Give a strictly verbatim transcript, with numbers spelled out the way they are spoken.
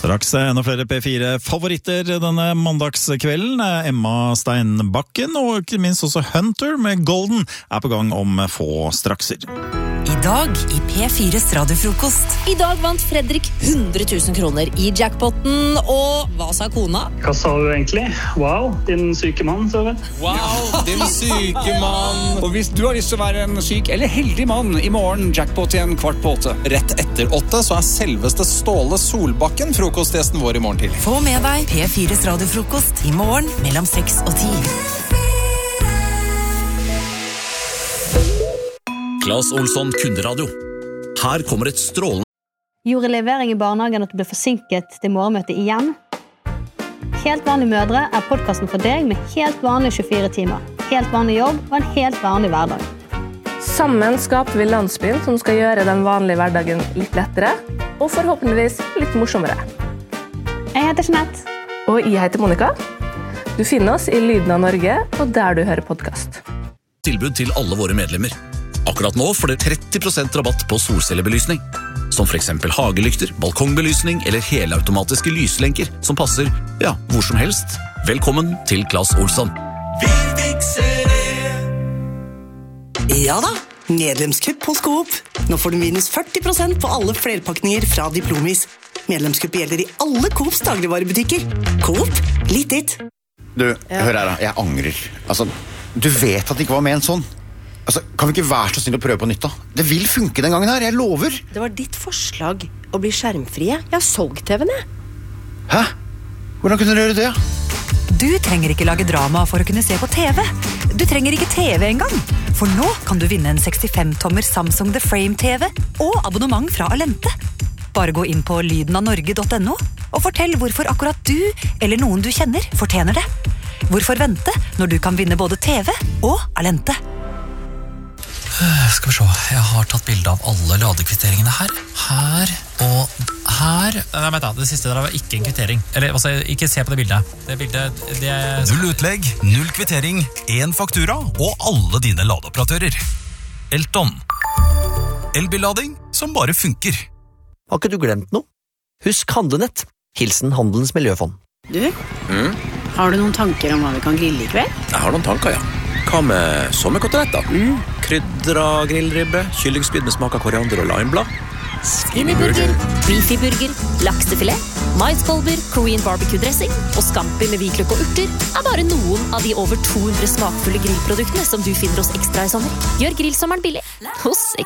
Straks enda flere P fire-favoritter denne mandagskvelden. Emma Steinbakken og ikke minst også Hunter med Golden er på gang om få strakser. I dag i P fires radiofrokost. I dag vant Fredrik hundre tusen kroner i jackpotten, og hva sa kona? Hva sa du egentlig? Wow, din syke mann, sa du. Wow, din syke mann. Og hvis du har lyst til å være en syk eller heldig mann, i morgen jackpot igjen kvart på åtte. Rett etter åtte så er selveste Ståle Solbakken frokostgjesten vår i morgen tidlig. Få med deg P fires radiofrokost i morgen mellom seks og ti. Claes Olsson kunderadio. Her kommer et strålende. Gjorde levering i barnehagen at du ble forsinket til morgenmøtet igjen? Helt vanlige mødre er podcasten for deg med helt vanlige tjuefire timer. Helt vanlig jobb og en helt vanlig hverdag. Sammen skaper vi landsbyen som skal gjøre den vanlige hverdagen litt lettere, og forhåpentligvis litt morsommere. Jeg heter Jeanette. Og jeg heter Monica. Du finner oss i Lyden av Norge, og der du hører podcast. Tilbud til alle våre medlemmer. Akkurat nå får dere tretti prosent rabatt på solcellebelysning. Som for eksempel hagelykter, balkongbelysning eller helautomatiske lyslenker som passer, ja, hvor som helst. Velkommen til Claes Olsson. Vi fikser det! Ja da, medlemskupp hos Coop. Nå får du minus førti prosent på alle flerpakninger fra Diplomis. Medlemskupp gjelder i alle Coops dagligvarebutikker. Coop, litt ditt. Du, ja. Hør her da, jeg angrer. Altså, du vet at det ikke var med en sånn. Altså, kan vi ikke være så snill å prøve på nytt da? Det vil funke den gangen her, jeg lover. Det var ditt forslag å bli skjermfrie. Jeg har solgt T V-en, jeg. Hæ? Hvordan kunne du gjøre det? Du trenger ikke lage drama for å kunne se på T V. Du trenger ikke T V engang. For nå kan du vinne en sekstifem tommer Samsung The Frame T V og abonnement fra Alente. Bare gå inn på lyden av norge punktum no og fortell hvorfor akkurat du eller noen du kjenner fortjener det. Hvorfor vente når du kan vinne både T V og Alente? Skal vi se, jeg har tatt bilde av alle ladekvitteringene her. Her og her. Nei, vent da, det siste der var ikke en kvittering. Eller, altså, ikke se på det bildet. Det bildet, det er... Null utlegg, null kvittering, en faktura og alle dine ladeoperatører. Elton. Elbillading som bare funker. Har ikke du glemt noe? Husk Handlenett. Hilsen Handelens Miljøfond. Du, mm? Har du noen tanker om hva vi kan grille i kveld? Jeg har noen tanker, ja. Hva med sommerkoteletter? Mm. Krydra grillribbe, kyllingspyd med smak av koriander og limeblad. Skinnyburger, beefyburger, laksefilet, maiskolber, Korean barbecue-dressing og scampi med hvitløk og urter er bare noen av de over to hundre smakfulle grillproduktene som du finner hos Extra i sommer. Gjør grillsommeren billig hos Extra.